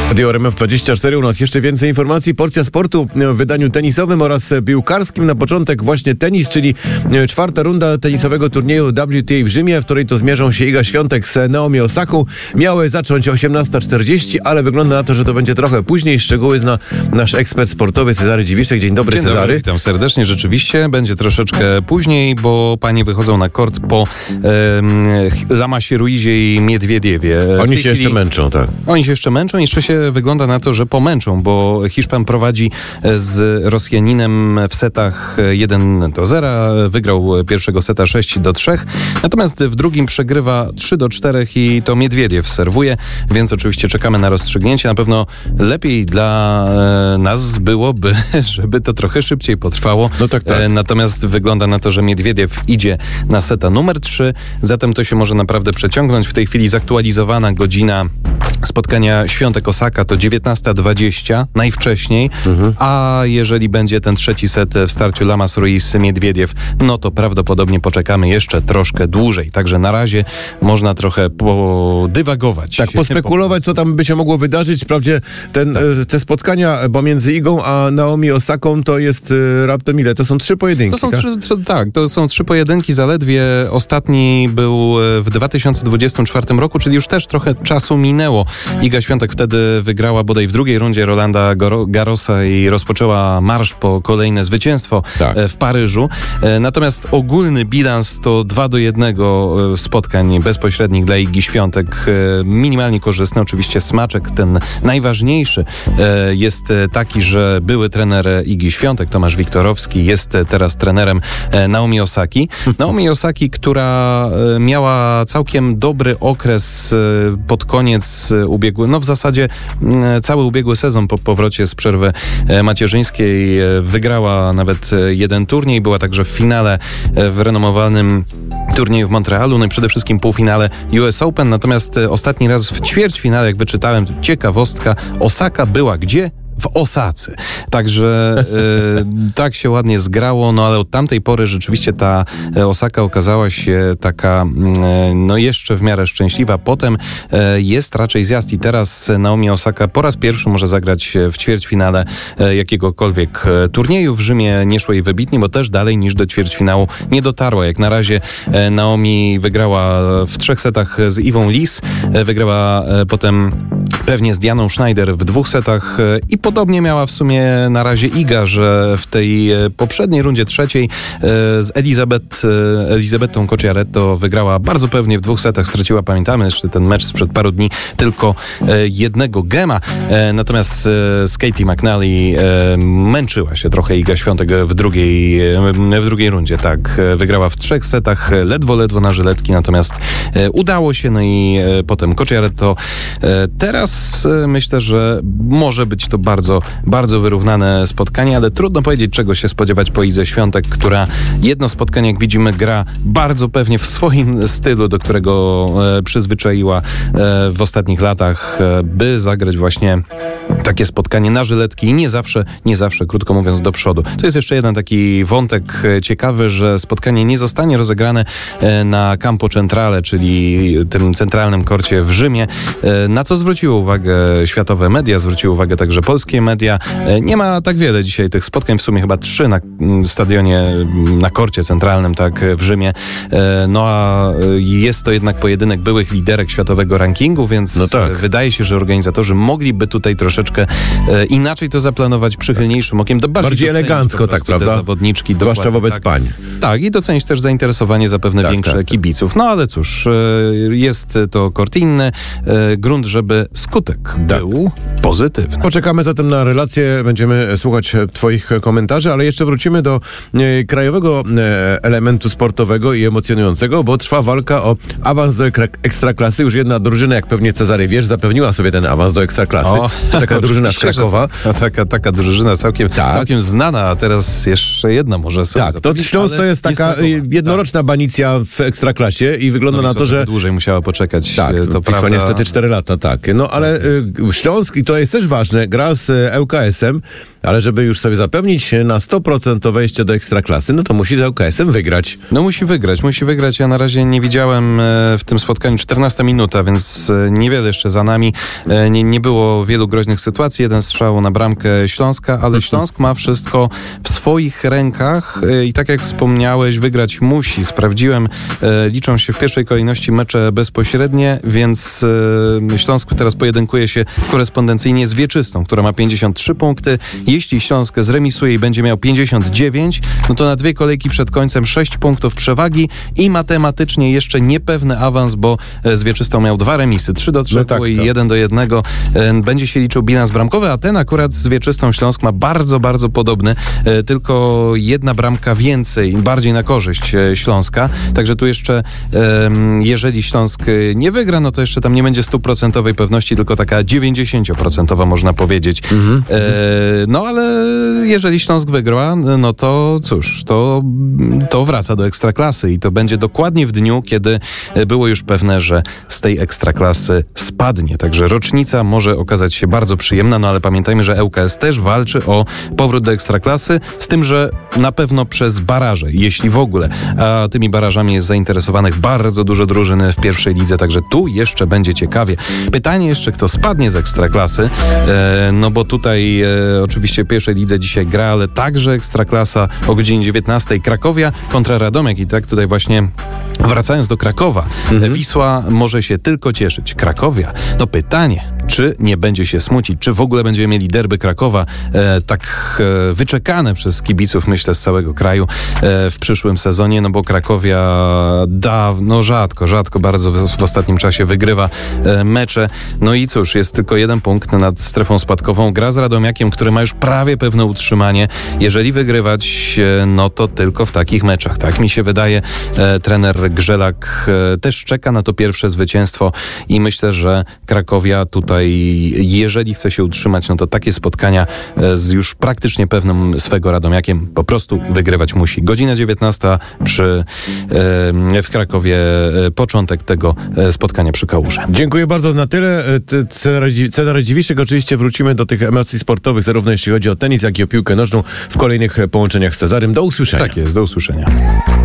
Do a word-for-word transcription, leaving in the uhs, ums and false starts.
Radio R M F dwadzieścia cztery, u nas jeszcze więcej informacji. Porcja sportu w wydaniu tenisowym oraz piłkarskim. Na początek właśnie tenis, czyli czwarta runda tenisowego turnieju W T A w Rzymie, w której to zmierzą się Iga Świątek z Naomi Osaką. Miały zacząć osiemnasta czterdzieści, ale wygląda na to, że to będzie trochę później. Szczegóły zna nasz ekspert sportowy Cezary Dziwiszek. Dzień dobry, Dzień Cezary. Dobry, witam serdecznie. Rzeczywiście będzie troszeczkę później, bo panie wychodzą na kort po e, Lamasie, Ruizie i Miedwiediewie. Oni się chwili, jeszcze męczą, tak. Oni się jeszcze męczą i jeszcze się wygląda na to, że pomęczą, bo Hiszpan prowadzi z Rosjaninem w setach jeden do zera. Wygrał pierwszego seta sześć do trzech. Natomiast w drugim przegrywa trzy do czterech i to Miedwiediew serwuje, więc oczywiście czekamy na rozstrzygnięcie. Na pewno lepiej dla e, nas byłoby, żeby to trochę szybciej potrwało. No tak, tak. E, natomiast wygląda na to, że Miedwiediew idzie na seta numer trzy, zatem to się może naprawdę przeciągnąć. W tej chwili zaktualizowana godzina spotkania Świątek-Osaka to dziewiętnasta dwadzieścia najwcześniej, mhm. a jeżeli będzie ten trzeci set w starciu Lamas-Ruiz-Miedwiediew, no to prawdopodobnie poczekamy jeszcze troszkę dłużej. Także na razie można trochę podywagować. Tak, pospekulować, co tam by się mogło wydarzyć. Wprawdzie ten, tak. te spotkania pomiędzy Igą a Naomi Osaką to jest raptem ile? To są trzy pojedynki. To są tak? Trzy, trzy, tak, to są trzy pojedynki zaledwie. Ostatni był w dwa tysiące dwudziestym czwartym roku, czyli już też trochę czasu minęło. Iga Świątek wtedy wygrała bodaj w drugiej rundzie Rolanda Garrosa i rozpoczęła marsz po kolejne zwycięstwo tak. w Paryżu. Natomiast ogólny bilans to dwa do jednego spotkań bezpośrednich dla Igi Świątek. Minimalnie korzystny. Oczywiście smaczek ten najważniejszy jest taki, że były trener Igi Świątek, Tomasz Wiktorowski, jest teraz trenerem Naomi Osaki. Naomi Osaki, która miała całkiem dobry okres pod koniec ubiegły, no w zasadzie cały ubiegły sezon po powrocie z przerwy macierzyńskiej, wygrała nawet jeden turniej, była także w finale w renomowanym turnieju w Montrealu, no i przede wszystkim półfinale U S Open, natomiast ostatni raz w ćwierćfinale, jak wyczytałem, ciekawostka, Osaka była gdzie? W Osace. Także e, tak się ładnie zgrało, no ale od tamtej pory rzeczywiście ta Osaka okazała się taka e, no jeszcze w miarę szczęśliwa. Potem e, jest raczej zjazd i teraz Naomi Osaka po raz pierwszy może zagrać w ćwierćfinale e, jakiegokolwiek e, turnieju. W Rzymie nie szło jej wybitnie, bo też dalej niż do ćwierćfinału nie dotarła. Jak na razie e, Naomi wygrała w trzech setach z Iwą Lis, e, wygrała e, potem pewnie z Dianą Schneider w dwóch setach e, i podobnie miała w sumie na razie Iga, że w tej poprzedniej rundzie trzeciej e, z Elizabeth, e, Elizabetą Cocciaretto wygrała bardzo pewnie w dwóch setach. Straciła, pamiętamy jeszcze ten mecz sprzed paru dni, tylko e, jednego gema. E, natomiast e, z Katie McNally e, męczyła się trochę Iga Świątek w drugiej, e, w drugiej rundzie. Tak, e, wygrała w trzech setach, ledwo, ledwo na żyletki, natomiast e, udało się, no i e, potem Cocciaretto. E, teraz e, myślę, że może być to bardzo Bardzo wyrównane spotkanie, ale trudno powiedzieć, czego się spodziewać po Idze Świątek, która jedno spotkanie, jak widzimy, gra bardzo pewnie w swoim stylu, do którego e, przyzwyczaiła e, w ostatnich latach, e, by zagrać właśnie takie spotkanie na żyletki i nie zawsze, nie zawsze, krótko mówiąc, do przodu. To jest jeszcze jeden taki wątek ciekawy, że spotkanie nie zostanie rozegrane na Campo Centrale, czyli tym centralnym korcie w Rzymie, na co zwróciły uwagę światowe media, zwróciły uwagę także polskie media. Nie ma tak wiele dzisiaj tych spotkań, w sumie chyba trzy na stadionie, na korcie centralnym, tak, w Rzymie. No a jest to jednak pojedynek byłych liderek światowego rankingu, więc no tak. Wydaje się, że organizatorzy mogliby tutaj troszeczkę e, inaczej to zaplanować, przychylniejszym okiem. Do bardziej, bardziej elegancko, tak, prawda? Zawodniczki. Zwłaszcza wobec tak. pań. Tak, i docenić też zainteresowanie zapewne tak, większe tak, kibiców. No ale cóż, e, jest to kort inny. E, grunt, żeby skutek tak. był pozytywny. Poczekamy zatem na relację, będziemy słuchać twoich komentarzy, ale jeszcze wrócimy do e, krajowego e, elementu sportowego i emocjonującego, bo trwa walka o awans do ekstraklasy. Już jedna drużyna, jak pewnie Cezary wiesz, zapewniła sobie ten awans do ekstraklasy. O, taka drużyna z Krakowa. To, taka, taka drużyna całkiem, tak. całkiem znana, a teraz jeszcze jedna może sobie Tak, to Śląsk to jest taka jest jednoroczna tak. banicja w ekstraklasie i wygląda no, na to, że... dłużej musiała poczekać, tak, to Wisła prawda. niestety cztery lata, tak. No ale tak Śląsk, i to jest też ważne, gra z L K S em, ale żeby już sobie zapewnić na sto procent to wejście do Ekstraklasy, no to musi z ŁKS-em wygrać. No musi wygrać, musi wygrać. Ja na razie nie widziałem w tym spotkaniu czternasta minuta, więc niewiele jeszcze za nami. Nie, nie było wielu groźnych sytuacji. Jeden strzał na bramkę Śląska, ale Śląsk ma wszystko w swoich rękach i tak jak wspomniałeś, wygrać musi. Sprawdziłem, liczą się w pierwszej kolejności mecze bezpośrednie, więc Śląsk teraz pojedynkuje się korespondencyjnie z Wieczystą, która ma pięćdziesiąt trzy punkty. Jeśli Śląsk zremisuje i będzie miał pięćdziesiąt dziewięć, no to na dwie kolejki przed końcem sześć punktów przewagi i matematycznie jeszcze niepewny awans, bo z Wieczystą miał dwa remisy, trzy do trzech no tak, i jeden do jednego. Będzie się liczył bilans bramkowy, a ten akurat z Wieczystą Śląsk ma bardzo, bardzo podobny, tylko jedna bramka więcej, bardziej na korzyść Śląska. Także tu jeszcze, jeżeli Śląsk nie wygra, no to jeszcze tam nie będzie stuprocentowej pewności, tylko taka dziewięćdziesięcioprocentowa można powiedzieć. Mhm. E, no ale jeżeli Śląsk wygra, no to cóż, to, to wraca do Ekstraklasy i to będzie dokładnie w dniu, kiedy było już pewne, że z tej Ekstraklasy spadnie. Także rocznica może okazać się bardzo przyjemna, no ale pamiętajmy, że ŁKS też walczy o powrót do Ekstraklasy, z tym, że na pewno przez baraże, jeśli w ogóle. A tymi barażami jest zainteresowanych bardzo dużo drużyn w pierwszej lidze, także tu jeszcze będzie ciekawie. Pytanie jeszcze, kto spadnie z Ekstraklasy, e, no bo tutaj e, oczywiście w pierwszej lidze dzisiaj gra, ale także Ekstraklasa o godzinie dziewiętnastej Krakowia kontra Radomiak i tak tutaj właśnie wracając do Krakowa, mhm. Wisła może się tylko cieszyć. Krakowia, no pytanie, czy nie będzie się smucić, czy w ogóle będziemy mieli derby Krakowa e, tak e, wyczekane przez kibiców, myślę, z całego kraju e, w przyszłym sezonie, no bo Krakowia dawno, rzadko, rzadko bardzo w, w ostatnim czasie wygrywa e, mecze. No i cóż, jest tylko jeden punkt nad strefą spadkową. Gra z Radomiakiem, który ma już prawie pewne utrzymanie. Jeżeli wygrywać, e, no to tylko w takich meczach. Tak mi się wydaje. E, trener Grzelak e, też czeka na to pierwsze zwycięstwo i myślę, że Krakowia tutaj, jeżeli chce się utrzymać, no to takie spotkania z już praktycznie pewnym swego Radomiakiem po prostu wygrywać musi. Godzina dziewiętnasta przy, e, w Krakowie, e, początek tego spotkania przy Kałuże. Dziękuję bardzo na tyle. Cezary Dziwiszek, oczywiście wrócimy do tych emocji sportowych, zarówno jeśli chodzi o tenis, jak i o piłkę nożną w kolejnych połączeniach z Cezarym. Do usłyszenia. Tak jest, do usłyszenia.